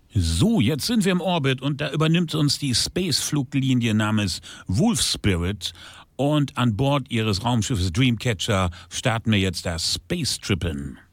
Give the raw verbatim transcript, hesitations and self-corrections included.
So, jetzt sind wir im Orbit und da übernimmt uns die Space-Fluglinie namens Wolf Spirit und an Bord ihres Raumschiffes Dreamcatcher starten wir jetzt das Space Trippen.